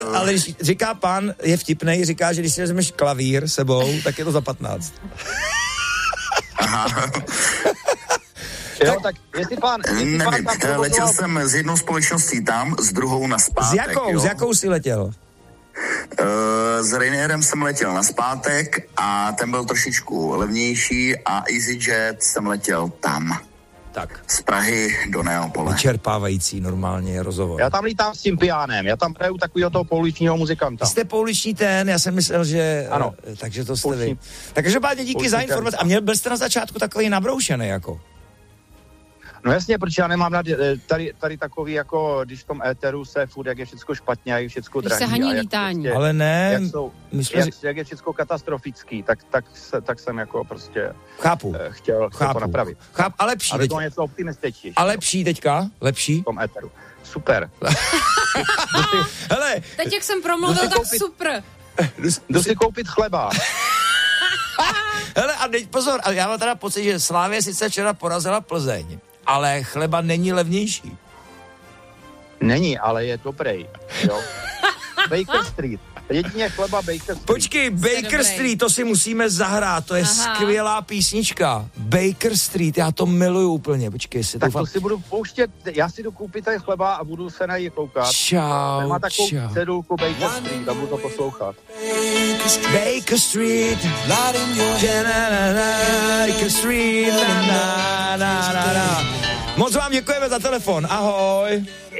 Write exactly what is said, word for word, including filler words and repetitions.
ale když říká pán, je vtipnej, říká, že když si vezmeš klavír sebou, tak je to za patnáct. Aha. Jo, tak jestli pán... Jestli Nevím, pán tam letěl jsem s jednou společností tam, s druhou na zpátek. S jakou, jo? s jakou si letěl? Uh, s Ryanairem jsem letěl na zpátek a ten byl trošičku levnější a EasyJet jsem letěl tam. Tak. Z Prahy do Neapole. Vyčerpávající normálně rozhovor. Já tam lítám s tím pijánem, já tam hraju takovýho toho pouličního muzikanta. Jste pouliční ten, já jsem myslel, že... Ano. Takže to jste Pouliční. vy. Tak každopádně díky Pouliční za informaci. A měl byl jste na začátku takový nabroušený jako? No jasně, protože já nemám rád tady, tady takový jako, když v tom éteru se furt, jak je všecko špatně a je všecko Když drahý. se haní a jak lítání. prostě, Ale ne, jak, jsou, my jsme... jak, jak je všecko katastrofický, tak, tak, se, tak jsem jako prostě Chápu. eh, chtěl, chtěl Chápu. to napravit. Chápu, a lepší Ale teď. to je něco optimističtější. A lepší teďka? Lepší? V tom éteru. Super. Hele, Teď, jak jsem promluvil, Jdu si tak koupit- super. Jdu si koupit chleba. hele, a teď pozor, a já mám teda pocit, že Slávě sice včera porazila Plzeň, ale chleba není levnější. Není, ale je dobrý. Jo? Baker Street. Jedině chleba Baker Street. Počkej, Baker dobrý. Street, to si musíme zahrát, to je Aha. skvělá písnička. Baker Street, já to miluju úplně, počkej, si Tak to to fakt... si budu pouštět, já si jdu koupit tady chleba a budu se na jí koukat. Čau, Má takovou čau. cedulku Baker Street a budu to poslouchat. Baker Street, na, na, na, na, Baker Street, na, na, na, na, na. Moc vám děkujeme za telefon, ahoj.